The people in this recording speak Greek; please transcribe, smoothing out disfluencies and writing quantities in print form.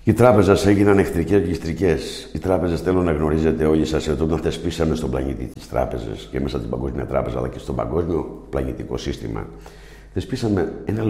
Οι τράπεζες έγιναν εχθρικές και εχθρικές. Οι τράπεζες, θέλω να γνωρίζετε όλοι σας, όταν θεσπίσαμε στον πλανήτη τις τράπεζες και μέσα στην Παγκόσμια Τράπεζα αλλά και στο παγκόσμιο πλανητικό σύστημα, θεσπίσαμε ένα